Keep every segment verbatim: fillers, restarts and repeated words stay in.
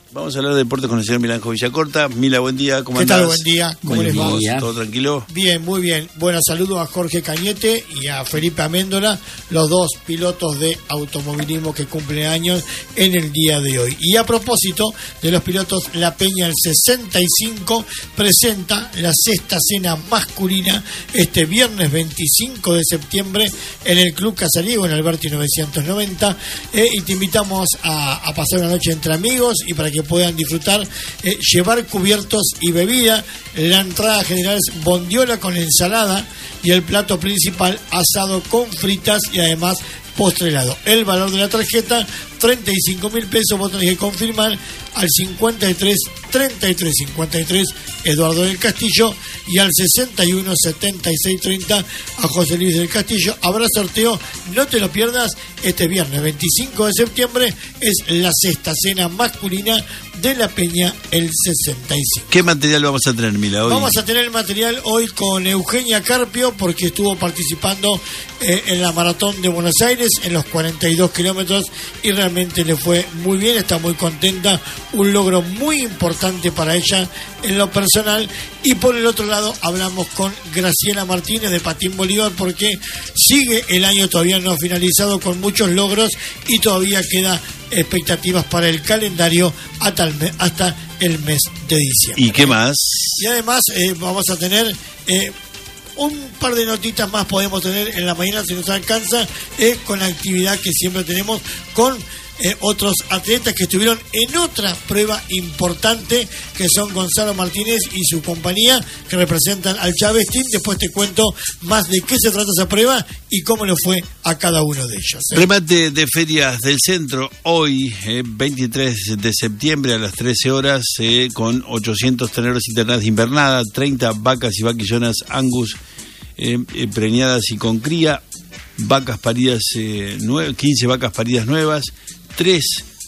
Vamos a hablar de deportes con el señor Milanjo Villacorta. Mila, buen día, ¿cómo andás? ¿Qué tal? Buen día, ¿cómo buen les va? día. ¿Todo tranquilo? Bien, muy bien. Bueno, saludos a Jorge Cañete y a Felipe Améndola, los dos pilotos de automovilismo que cumplen años en el día de hoy. Y a propósito de los pilotos, La Peña el sesenta y cinco presenta la sexta cena masculina este viernes veinticinco de septiembre en el Club Casariego, en Alberti novecientos noventa. Eh, y te invitamos a, a pasar una noche entre amigos y para que puedan disfrutar, eh, llevar cubiertos y bebida. La entrada general es bondiola con ensalada y el plato principal asado con fritas y además postre helado. El valor de la tarjeta, treinta y cinco mil pesos. Vos tenés que confirmar al cincuenta y tres, treinta y tres, cincuenta y tres Eduardo del Castillo y al sesenta y uno, setenta y seis, treinta a José Luis del Castillo. Habrá sorteo, no te lo pierdas. Este viernes veinticinco de septiembre es la sexta cena masculina de La Peña el sesenta y cinco. ¿Qué material vamos a tener, Mila, hoy? Vamos a tener el material hoy con Eugenia Carpio, porque estuvo participando eh, en la Maratón de Buenos Aires en los cuarenta y dos kilómetros y realmente le fue muy bien, está muy contenta, un logro muy importante para ella en lo personal. Y por el otro lado hablamos con Graciela Martínez de Patín Bolívar, porque sigue el año todavía no finalizado con muchos logros y todavía queda expectativas para el calendario hasta el mes, hasta el mes de diciembre. ¿Y qué más? Y además eh, vamos a tener eh, un par de notitas más, podemos tener en la mañana si nos alcanza, eh, con la actividad que siempre tenemos con eh, otros atletas que estuvieron en otra prueba importante, que son Gonzalo Martínez y su compañía, que representan al Chávez Team. Después te cuento más de qué se trata esa prueba y cómo le fue a cada uno de ellos. ¿eh? Remate de ferias del centro hoy, eh, veintitrés de septiembre a las trece horas, eh, con ochocientos terneros y ternas de invernada, treinta vacas y vaquillonas Angus eh, eh, preñadas y con cría, vacas paridas, eh, nueve, quince vacas paridas nuevas, tres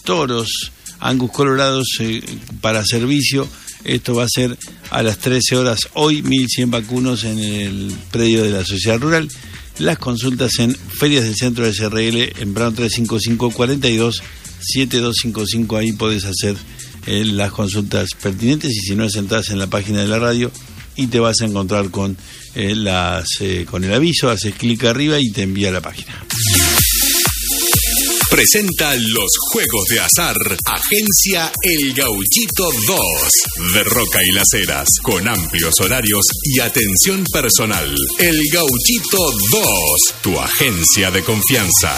toros Angus colorados eh, para servicio. Esto va a ser a las trece horas hoy, mil cien vacunos en el predio de la Sociedad Rural. Las consultas en Ferias del Centro de S R L en Brown trescientos cincuenta y cinco, cuarenta y dos, setenta y dos cincuenta y cinco. Ahí podés hacer eh, las consultas pertinentes, y si no, entras en la página de la radio y te vas a encontrar con eh, las eh, con el aviso, haces clic arriba y te envía a la página. Presenta los Juegos de Azar, Agencia El Gauchito dos, de Roca y Las Heras, con amplios horarios y atención personal. El Gauchito dos, tu agencia de confianza.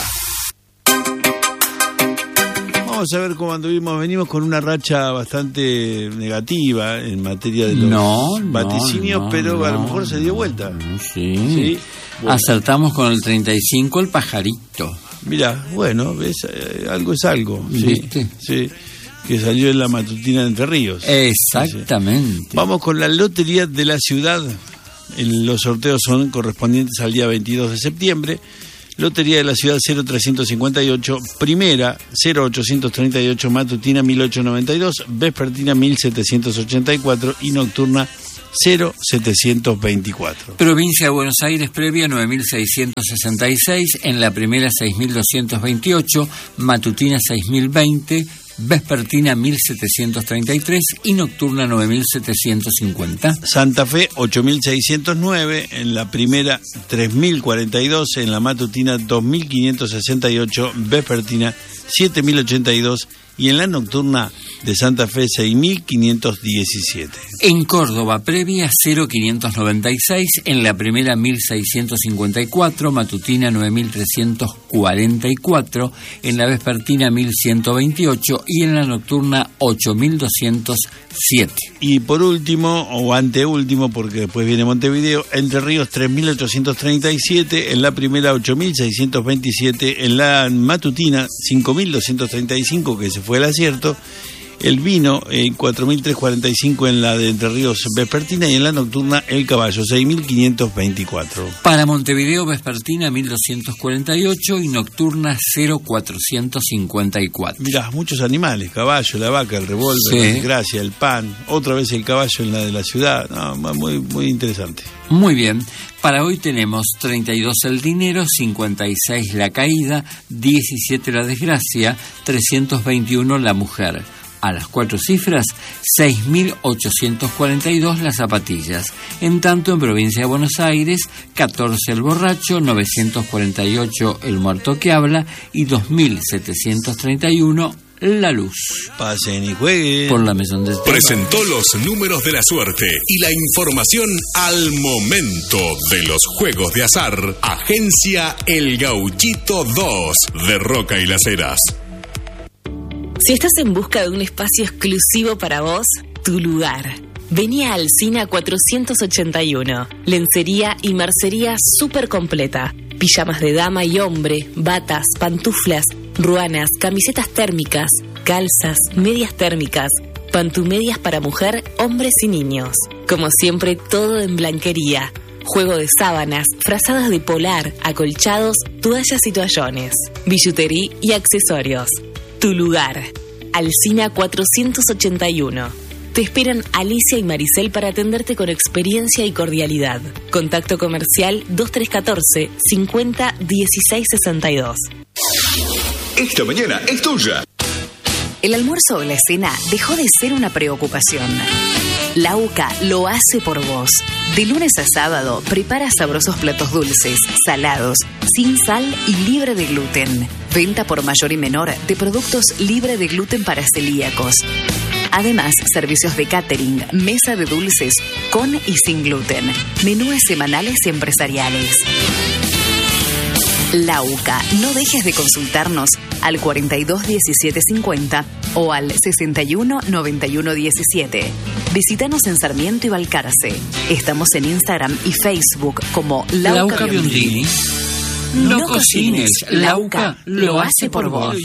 Vamos a ver cómo anduvimos. Venimos con una racha bastante negativa en materia de los no, vaticinios, no, pero no, a lo mejor se dio vuelta. No, sí. ¿Sí? Bueno. Acertamos con el treinta y cinco el pajarito. Mirá, bueno, ves, eh, algo es algo. Sí, ¿viste? Sí, que salió en la matutina de Entre Ríos. Exactamente. Sí. Vamos con la lotería de la ciudad. El, los sorteos son correspondientes al día veintidós de septiembre. Lotería de la ciudad cero trescientos cincuenta y ocho, primera cero ochocientos treinta y ocho, matutina mil ochocientos noventa y dos, vespertina mil setecientos ochenta y cuatro y nocturna cero setecientos veinticuatro. Provincia de Buenos Aires, previa nueve mil seiscientos sesenta y seis, en la primera seis mil doscientos veintiocho, matutina seis mil veinte, vespertina mil setecientos treinta y tres y nocturna nueve mil setecientos cincuenta. Santa Fe ocho mil seiscientos nueve, en la primera tres mil cuarenta y dos, en la matutina dos mil quinientos sesenta y ocho, vespertina siete mil ochenta y dos y en la nocturna de Santa Fe seis mil quinientos diecisiete. En Córdoba, previa cero mil quinientos noventa y seis, en la primera mil seiscientos cincuenta y cuatro, matutina nueve mil trescientos cuarenta y cuatro, en la vespertina mil ciento veintiocho y en la nocturna ocho mil doscientos siete. Y por último, o anteúltimo, porque después viene Montevideo, Entre Ríos tres mil ochocientos treinta y siete, en la primera ocho mil seiscientos veintisiete, en la matutina cinco mil doscientos treinta y cinco, que se fue el acierto. El vino, en eh, cuatro mil trescientos cuarenta y cinco en la de Entre Ríos vespertina, y en la nocturna el caballo, seis mil quinientos veinticuatro. Para Montevideo, vespertina mil doscientos cuarenta y ocho y nocturna cero mil cuatrocientos cincuenta y cuatro. Mirá, muchos animales, caballo, la vaca, el revólver, sí. La desgracia, el pan, otra vez el caballo en la de la ciudad. No, muy, muy interesante. Muy bien. Para hoy tenemos treinta y dos el dinero, cincuenta y seis la caída, diecisiete la desgracia, trescientos veintiuno la mujer. A las cuatro cifras, seis mil ochocientos cuarenta y dos las zapatillas. En tanto, en provincia de Buenos Aires, catorce el borracho, novecientos cuarenta y ocho el muerto que habla y dos mil setecientos treinta y uno la luz. Pasen y jueguen. Por la Maison de Presentó los números de la suerte y la información al momento de los juegos de azar. Agencia El Gauchito dos de Roca y Las Heras. Si estás en busca de un espacio exclusivo para vos, tu lugar. Vení a Alsina cuatrocientos ochenta y uno. Lencería y mercería súper completa. Pijamas de dama y hombre, batas, pantuflas, ruanas, camisetas térmicas, calzas, medias térmicas, pantumedias para mujer, hombres y niños. Como siempre, todo en blanquería. Juego de sábanas, frazadas de polar, acolchados, toallas y toallones, billutería y accesorios. Tu lugar. Alsina cuatrocientos ochenta y uno. Te esperan Alicia y Maricel para atenderte con experiencia y cordialidad. Contacto comercial dos tres uno cuatro, cincuenta, dieciséis sesenta y dos. Esta mañana es tuya. El almuerzo o la cena dejó de ser una preocupación. La U C A lo hace por vos. De lunes a sábado, prepara sabrosos platos dulces, salados, sin sal y libre de gluten. Venta por mayor y menor de productos libre de gluten para celíacos. Además, servicios de catering, mesa de dulces, con y sin gluten. Menúes semanales y empresariales. La U C A. No dejes de consultarnos al cuarenta y dos diecisiete cincuenta o al sesenta y uno noventa y uno diecisiete. Visítanos en Sarmiento y Balcarce. Estamos en Instagram y Facebook como La U C A Biondini. No, no cocines, La U C A lo hace por vos.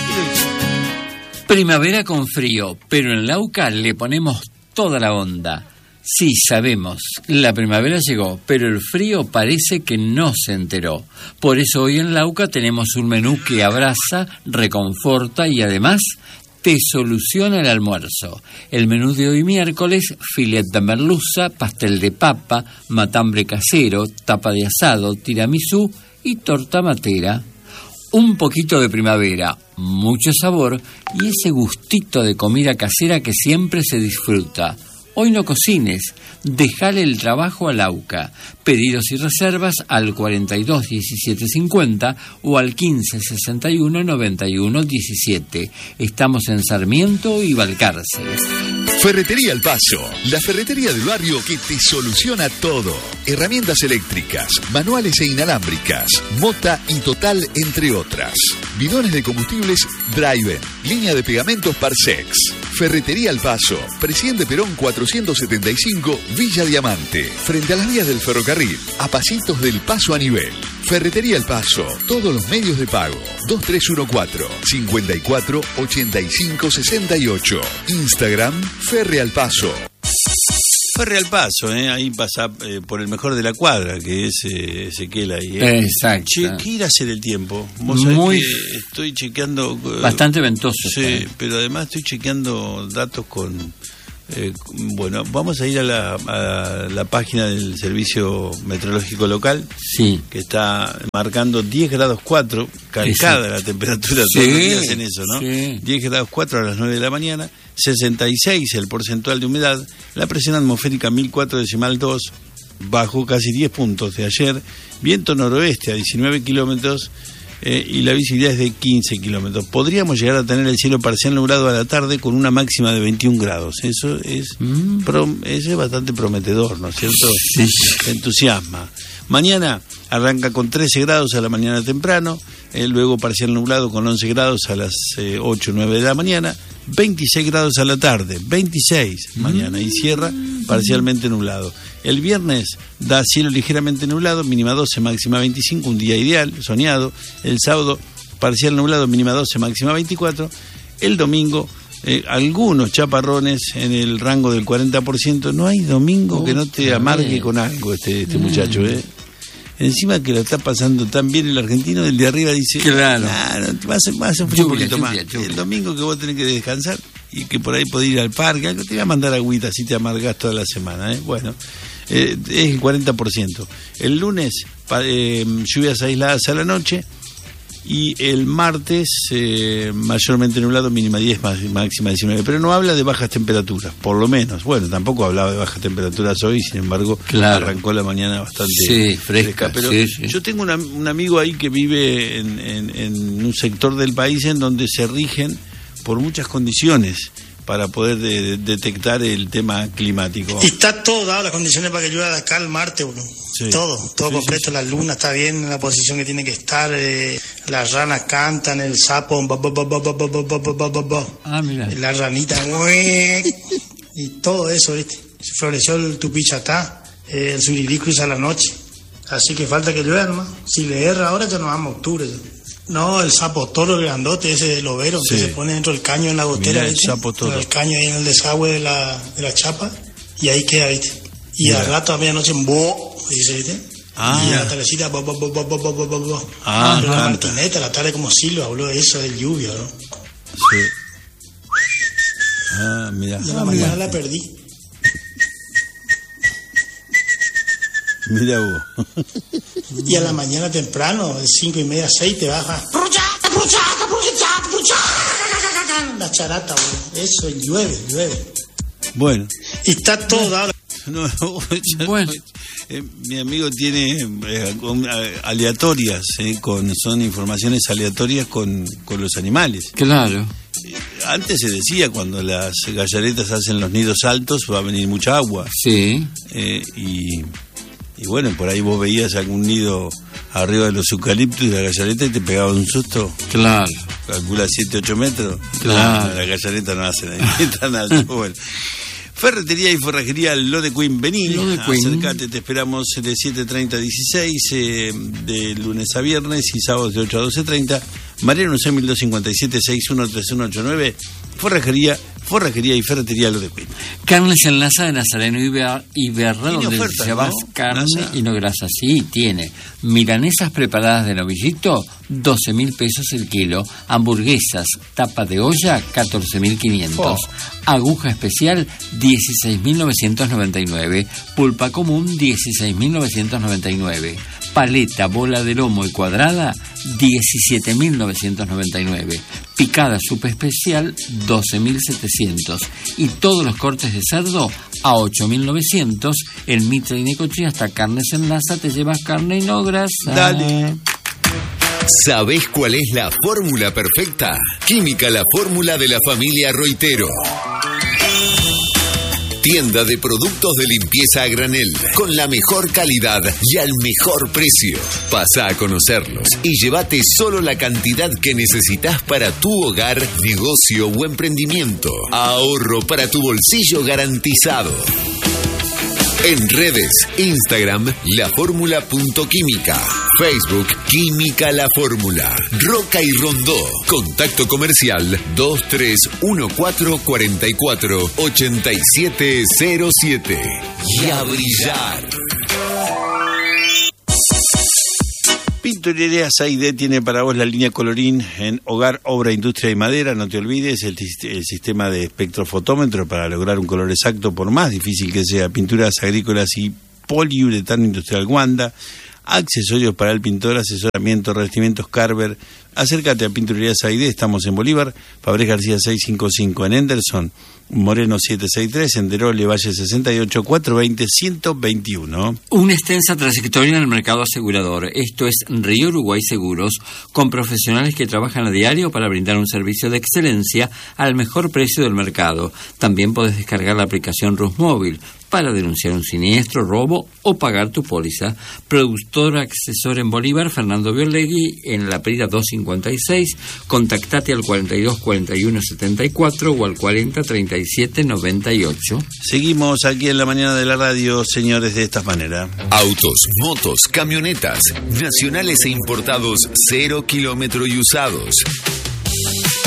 Primavera con frío, pero en la U C A le ponemos toda la onda. Sí, sabemos, la primavera llegó, pero el frío parece que no se enteró. Por eso hoy en la U C A tenemos un menú que abraza, reconforta y además te soluciona el almuerzo. El menú de hoy miércoles: filet de merluza, pastel de papa, matambre casero, tapa de asado, tiramisú y torta matera. Un poquito de primavera, mucho sabor y ese gustito de comida casera que siempre se disfruta. Hoy no cocines, dejale el trabajo a la U C A. Pedidos y reservas al cuarenta y dos diecisiete cincuenta o al quince sesenta y uno noventa y uno diecisiete. Estamos en Sarmiento y Balcarce. Ferretería El Paso, la ferretería del barrio que te soluciona todo. Herramientas eléctricas, manuales e inalámbricas, Mota y Total, entre otras. Bidones de combustibles Driven, línea de pegamentos Parsex. Ferretería El Paso, Presidente Perón cuatrocientos setenta y cinco, Villa Diamante, frente a las vías del ferrocarril, a pasitos del Paso a nivel. Ferretería El Paso, todos los medios de pago. dos tres uno cuatro, cincuenta y cuatro, ochenta y cinco sesenta y ocho. Instagram, Ferre Al Paso. Ferre Al Paso, ¿eh? Ahí pasa eh, por el mejor de la cuadra, que es eh, Ezequiel ahí. ¿eh? Exacto. Che, ¿qué irá a ser el tiempo? Vos sabés Muy que estoy chequeando... Eh, bastante ventoso. Sí, está. Pero además estoy chequeando datos con... Eh, bueno, vamos a ir a la, a la página del Servicio Meteorológico Local, sí, que está marcando diez grados cuatro, calcada la temperatura, sí, todos los días en eso, ¿no? Sí. diez grados cuatro a las nueve de la mañana, sesenta y seis el porcentual de humedad, la presión atmosférica mil cuatro decimal dos, bajó casi diez puntos de ayer, viento noroeste a diecinueve kilómetros, Eh, y la visibilidad es de quince kilómetros. Podríamos llegar a tener el cielo parcial nublado a la tarde con una máxima de veintiún grados. Eso es, mm. pro, eso es bastante prometedor, ¿no es cierto? Sí. Entusiasma. Mañana arranca con trece grados a la mañana temprano, eh, luego parcial nublado con once grados a las eh, ocho o nueve de la mañana, veintiséis grados a la tarde, veintiséis mañana, y cierra parcialmente nublado. El viernes da cielo ligeramente nublado, mínima doce, máxima veinticinco, un día ideal, soñado. El sábado parcial nublado, mínima doce, máxima veinticuatro. El domingo eh, algunos chaparrones en el rango del cuarenta por ciento. No hay domingo oh, que no te amargue con algo este, este mm. muchacho, ¿eh? Encima que lo está pasando tan bien el argentino, el de arriba dice, claro, nah, va a ser, va a ser un lluvia, poquito lluvia, más. Lluvia. El domingo que vos tenés que descansar y que por ahí podés ir al parque, algo, te voy a mandar agüita así te amargás toda la semana, ¿eh? Bueno, eh, es el cuarenta por ciento. El lunes, pa, eh, lluvias aisladas a la noche, Y el martes, eh, mayormente nublado, mínima diez, máxima diecinueve. Pero no habla de bajas temperaturas, por lo menos. Bueno, tampoco hablaba de bajas temperaturas hoy, sin embargo, claro. arrancó la mañana bastante sí, fresca. fresca. Pero sí, sí. yo tengo una, un amigo ahí que vive en, en, en un sector del país en donde se rigen por muchas condiciones para poder de, de, detectar el tema climático. Y está todo dado, las condiciones para que llueva de acá al martes, bro. Sí. Todo, todo sí, completo, sí, sí. La luna está bien en la posición que tiene que estar, eh, las ranas cantan, el sapo, ba, ba, ba, ba, ba, ba, ba, ba, ba. Ah, mira. La ranita, y todo eso, ¿viste? Se floreció el tupichatá, eh, el suriri cruza la noche, así que falta que llueva nomás. Si le erra ahora ya nos vamos a octubre ya. No, el sapo toro grandote, ese del overo, sí. Que se pone dentro del caño en la gotera, Mirá, el sapo toro. El caño ahí en el desagüe de la, de la chapa, y ahí queda, ¿viste? Y Mirá. Al rato a medianoche en bo, dice, ¿viste? Ah. Y a la tardecita, bo, bo, bo, bo, bo, bo, bo, bo. Ah, pero la martineta, la tarde como silba, habló de eso, del lluvia, ¿no? Sí. Ah, mira. Y a la ah, mañana mira. La perdí. Mira vos. Y a la mañana temprano, de cinco y media, seis, te baja. La charata, bro. Eso, llueve, llueve. Bueno. Y está todo dado. No, no, bueno. Eh, mi amigo tiene eh, con, eh, aleatorias, eh, con son informaciones aleatorias con, con los animales. Claro. Eh, antes se decía, cuando las gallaretas hacen los nidos altos, va a venir mucha agua. Sí. Eh, y, y bueno, por ahí vos veías algún nido arriba de los eucaliptos y la gallareta y te pegaba un susto. Claro. Calcula siete, ocho metros. Claro. No, la gallareta no hace nada tan alto. Bueno. Ferretería y forrajería Lodequín, vení, acércate, te esperamos de siete treinta a dieciséis, eh, de lunes a viernes y sábados de ocho a doce treinta. Mariano C mil doscientos cincuenta y siete, sesenta y uno, treinta y uno ochenta y nueve, forrajería, forrajería y ferretería Lodequín. Carnes en Laza de Nazareno y Berra, donde ofertas, llevas ¿no? carne Nasa. Y no grasa. Sí, tiene milanesas preparadas de novillito, doce mil pesos el kilo. Hamburguesas, tapa de olla, catorce mil quinientos. Oh. Aguja especial, dieciséis mil novecientos noventa y nueve. Pulpa común, dieciséis mil novecientos noventa y nueve. Paleta, bola de lomo y cuadrada, diecisiete mil novecientos noventa y nueve. Picada super especial, doce mil setecientos. Y todos los cortes de cerdo a ocho mil novecientos. El Mitre y Necochea hasta Carnes en Laza, te llevas carne y no grasa. Dale. ¿Sabés cuál es la fórmula perfecta? Química La Fórmula de la familia Roitero. Tienda de productos de limpieza a granel, con la mejor calidad y al mejor precio. Pasa a conocerlos y llévate solo la cantidad que necesitas para tu hogar, negocio o emprendimiento. Ahorro para tu bolsillo garantizado. En redes, Instagram, laformula.química, Facebook, Química La Fórmula, Roca y Rondó, contacto comercial dos tres uno cuatro cuatro cuatro ocho siete cero siete. Y a brillar. Pinturería Saide tiene para vos la línea colorín en hogar, obra, industria y madera. No te olvides el, el sistema de espectrofotómetro para lograr un color exacto, por más difícil que sea. Pinturas agrícolas y poliuretano industrial Wanda. Accesorios para el pintor, asesoramiento, revestimientos Carver. Acércate a Pinturería Saide, estamos en Bolívar, Fabrés García seiscientos cincuenta y cinco, en Henderson, Moreno setecientos sesenta y tres, en Derole, Valle sesenta y ocho, cuatrocientos veinte, ciento veintiuno. Una extensa trayectoria en el mercado asegurador. Esto es Río Uruguay Seguros, con profesionales que trabajan a diario para brindar un servicio de excelencia al mejor precio del mercado. También podés descargar la aplicación Rusmóvil para denunciar un siniestro, robo o pagar tu póliza. Productor accesor en Bolívar, Fernando Biolegui, en la Prida doscientos cincuenta y seis. Contactate al cuarenta y dos cuarenta y uno setenta y cuatro o al cuarenta treinta y siete noventa y ocho. Seguimos aquí en la mañana de la radio, señores, de esta manera. Autos, motos, camionetas, nacionales e importados, cero kilómetro y usados.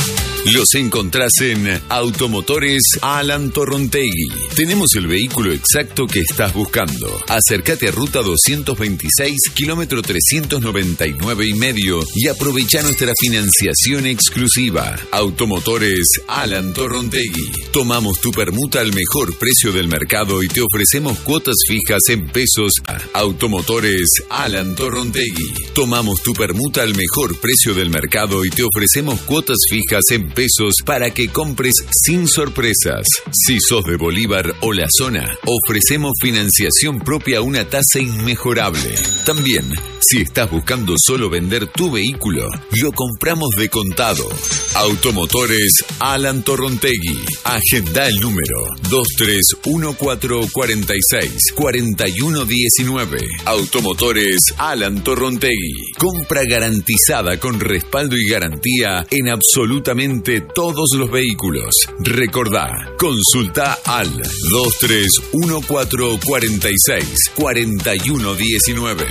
Los encontrás en Automotores Alan Torrontegui. Tenemos el vehículo exacto que estás buscando. Acércate a Ruta doscientos veintiséis, kilómetro trescientos noventa y nueve y medio y aprovecha nuestra financiación exclusiva. Automotores Alan Torrontegui. Tomamos tu permuta al mejor precio del mercado y te ofrecemos cuotas fijas en pesos. Automotores Alan Torrontegui. Tomamos tu permuta al mejor precio del mercado y te ofrecemos cuotas fijas en pesos para que compres sin sorpresas. Si sos de Bolívar o la zona, ofrecemos financiación propia a una tasa inmejorable. También, si estás buscando solo vender tu vehículo, lo compramos de contado. Automotores Alan Torrontegui. Agenda el número dos tres uno cuatro cuatro seis cuatro uno uno nueve. Automotores Alan Torrontegui. Compra garantizada con respaldo y garantía en absolutamente todos los vehículos. Recordá, consulta al dos tres uno cuatro cuatro seis cuatro uno uno nueve.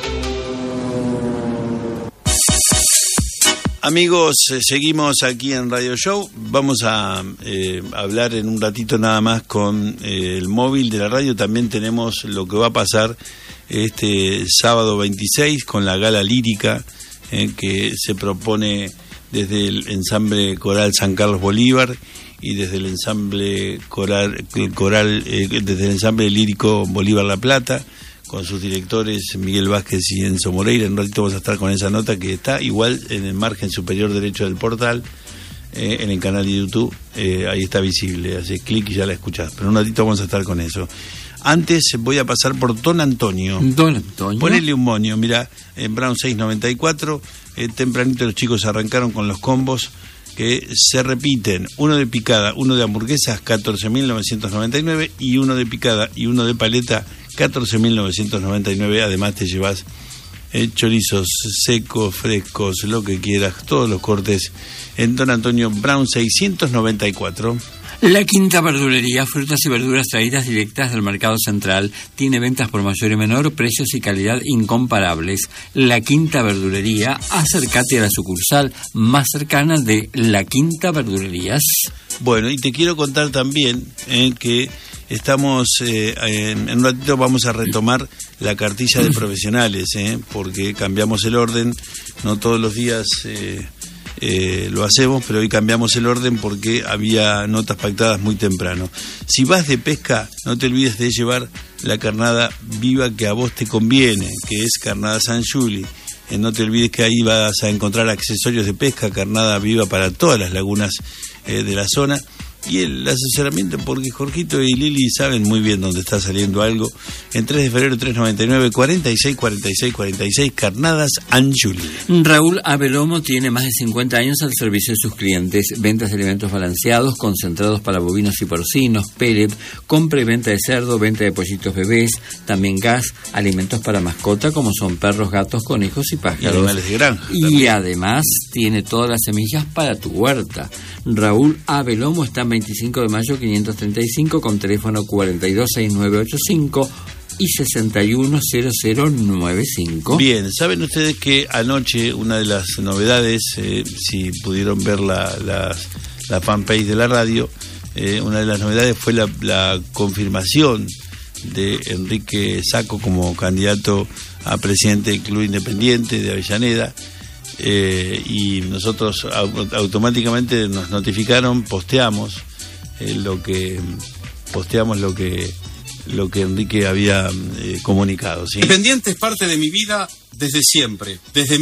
Amigos, eh, seguimos aquí en Radio Show. Vamos a eh, hablar en un ratito nada más con eh, el móvil de la radio. También tenemos lo que va a pasar este sábado veintiséis con la gala lírica eh, que se propone desde el ensamble coral San Carlos Bolívar y desde el ensamble coral, coral eh, desde el ensamble lírico Bolívar La Plata, con sus directores Miguel Vázquez y Enzo Moreira. En un ratito vamos a estar con esa nota que está igual en el margen superior derecho del portal, eh, en el canal de YouTube, eh, ahí está visible, haces clic y ya la escuchás. Pero en un ratito vamos a estar con eso. Antes voy a pasar por Don Antonio. Don Antonio. Ponele un moño, mira, en Brown seiscientos noventa y cuatro, eh, tempranito los chicos arrancaron con los combos que se repiten, uno de picada, uno de hamburguesas, catorce mil novecientos noventa y nueve, y uno de picada y uno de paleta, catorce mil novecientos noventa y nueve. Además te llevas eh, chorizos secos, frescos, lo que quieras, todos los cortes en Don Antonio Brown seiscientos noventa y cuatro. La Quinta Verdulería, frutas y verduras traídas directas del mercado central, tiene ventas por mayor y menor, precios y calidad incomparables. La Quinta Verdulería, acércate a la sucursal más cercana de La Quinta Verdulerías. Bueno, y te quiero contar también eh, que estamos, eh, en, en un ratito vamos a retomar la cartilla de profesionales, eh, porque cambiamos el orden, no todos los días... Eh, Eh, lo hacemos, pero hoy cambiamos el orden porque había notas pactadas muy temprano. Si vas de pesca, no te olvides de llevar la carnada viva que a vos te conviene, que es Carnada San Juli. Eh, no te olvides que ahí vas a encontrar accesorios de pesca, carnada viva para todas las lagunas eh, de la zona. Y el asesoramiento, porque Jorgito y Lili saben muy bien dónde está saliendo algo. En tres de febrero, tres noventa y nueve, cuarenta y seis, cuarenta y seis, cuarenta y seis, Carnadas Anjuli. Raúl Abelomo tiene más de cincuenta años al servicio de sus clientes. Ventas de alimentos balanceados, concentrados para bovinos y porcinos, pellet, compra y venta de cerdo, venta de pollitos bebés, también gas, alimentos para mascota como son perros, gatos, conejos y pájaros. Y animales de granja. Y también. Además tiene todas las semillas para tu huerta. Raúl Abelomo está en veinticinco de mayo quinientos treinta y cinco con teléfono cuarenta y dos sesenta y nueve ochenta y cinco y sesenta y uno cero cero noventa y cinco. Bien, saben ustedes que anoche una de las novedades, eh, si pudieron ver la, la, la fanpage de la radio, eh, una de las novedades fue la, la confirmación de Enrique Sacco como candidato a presidente del Club Independiente de Avellaneda. Eh, y nosotros au- automáticamente nos notificaron, posteamos eh, lo que posteamos lo que lo que Enrique había eh, comunicado, ¿sí? Independiente es parte de mi vida desde siempre, desde